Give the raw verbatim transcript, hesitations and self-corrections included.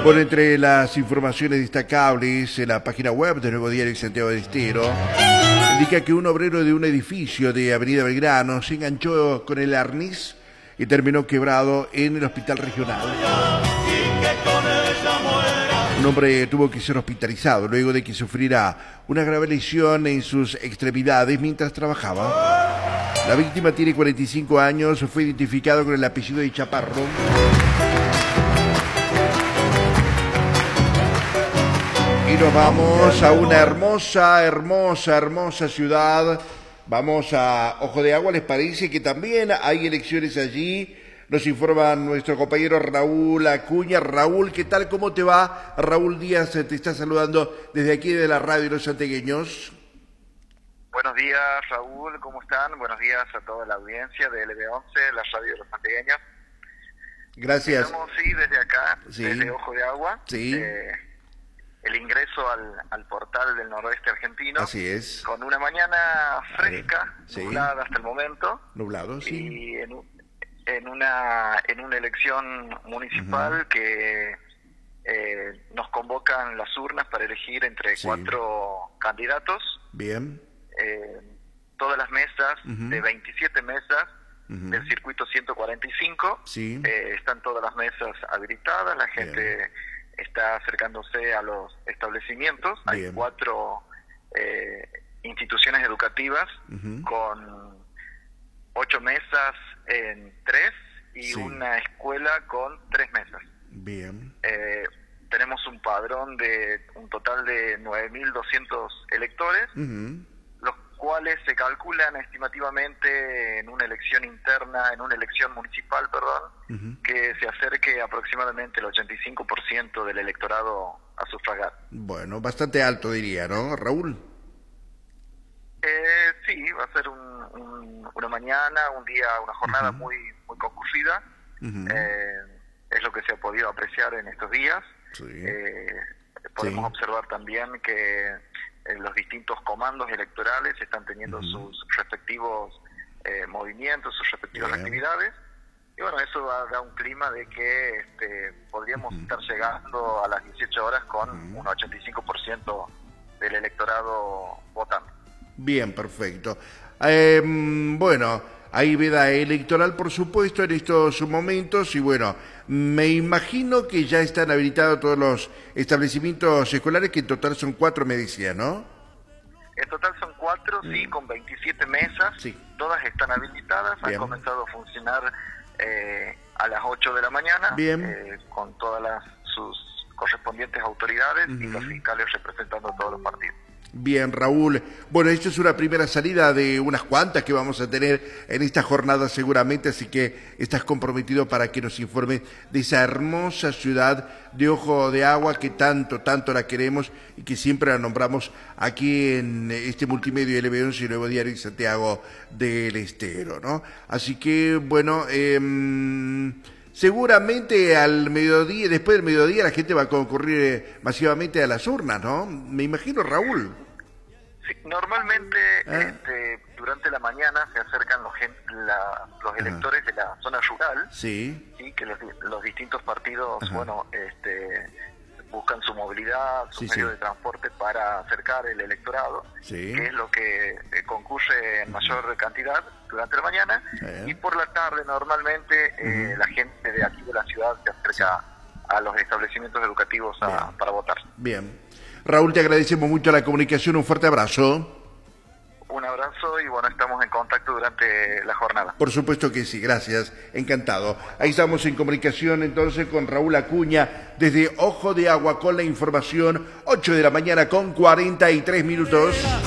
Bueno, entre las informaciones destacables en la página web del Nuevo Diario Santiago del Estero, indica que un obrero de un edificio de Avenida Belgrano se enganchó con el arnés y terminó quebrado en el hospital regional. Un hombre tuvo que ser hospitalizado luego de que sufriera una grave lesión en sus extremidades mientras trabajaba. La víctima tiene cuarenta y cinco años, fue identificado con el apellido de Chaparro. Y nos vamos a una hermosa, hermosa, hermosa ciudad. Vamos a Ojo de Agua, ¿les parece? Que también hay elecciones allí. Nos informa nuestro compañero Raúl Acuña. Raúl, ¿qué tal? ¿Cómo te va? Raúl Díaz te está saludando desde aquí de la radio de los santiagueños. Buenos días, Raúl, ¿cómo están? Buenos días a toda la audiencia de L B once, la radio de los santiagueños. Gracias. Estamos, sí, desde acá, sí. desde Ojo de Agua. Sí. Eh, el ingreso al, al portal del noroeste argentino. Así es. Con una mañana fresca, sí. nublada hasta el momento. Nublado, sí. Y en, en, una, en una elección municipal uh-huh. que eh, nos convocan las urnas para elegir entre sí. cuatro candidatos. Bien. Eh, todas las mesas, uh-huh. de veintisiete mesas uh-huh. del circuito ciento cuarenta y cinco, sí. eh, están todas las mesas habilitadas, la gente Bien. está acercándose a los establecimientos. Bien. Hay cuatro eh, instituciones educativas uh-huh. con ocho mesas en tres y sí. una escuela con tres mesas. Bien. Eh, tenemos un padrón de un total de nueve mil doscientos electores, uh-huh. los cuales se calculan estimativamente en una elección interna, en una elección municipal, perdón, uh-huh. que se acerque aproximadamente el ochenta y cinco por ciento del electorado a sufragar. Bueno, bastante alto diría, ¿no, Raúl? Eh, sí, va a ser un, un, una mañana, un día, una jornada uh-huh. muy muy concurrida. Uh-huh. Eh, es lo que se ha podido apreciar en estos días. Sí. Eh, podemos sí. observar también que eh, los distintos comandos electorales están teniendo uh-huh. sus respectivos eh, movimientos, sus respectivas Bien. actividades. Y bueno, eso va a dar un clima de que este, podríamos uh-huh. estar llegando a las dieciocho horas con uh-huh. un ochenta y cinco por ciento del electorado votando. Bien, perfecto. Eh, bueno, hay veda electoral, por supuesto, en estos momentos, y bueno, me imagino que ya están habilitados todos los establecimientos escolares, que en total son cuatro, me decía, ¿no? En total son cuatro, mm. sí, con veintisiete mesas, sí. Todas están habilitadas, Bien. han comenzado a funcionar eh, a las ocho de la mañana, Bien. Eh, con todas las sus correspondientes autoridades uh-huh. y los fiscales representando a todos los partidos. Bien, Raúl. Bueno, esto es una primera salida de unas cuantas que vamos a tener en esta jornada seguramente, así que estás comprometido para que nos informes de esa hermosa ciudad de Ojo de Agua que tanto, tanto la queremos y que siempre la nombramos aquí en este multimedio L B once y Nuevo Diario de Santiago del Estero, ¿no? Así que, bueno, eh, seguramente al mediodía, después del mediodía, la gente va a concurrir masivamente a las urnas, ¿no? Me imagino, Raúl. Sí, normalmente ¿Ah? este, durante la mañana se acercan los, gen, la, los electores Ajá. de la zona rural, sí, ¿sí? que los, los distintos partidos, Ajá. bueno, este, buscan su movilidad, su sí, medio sí. de transporte para acercar el electorado, sí. que es lo que eh, concurre en mayor cantidad durante la mañana, sí. y por la tarde normalmente eh, uh-huh. la gente de aquí de la ciudad se acerca sí. a los establecimientos educativos a, para votar. Bien. Raúl, te agradecemos mucho la comunicación, un fuerte abrazo. Un abrazo y bueno, estamos en contacto durante la jornada. Por supuesto que sí, gracias, encantado. Ahí estamos en comunicación entonces con Raúl Acuña desde Ojo de Agua con la información, ocho de la mañana con cuarenta y tres minutos.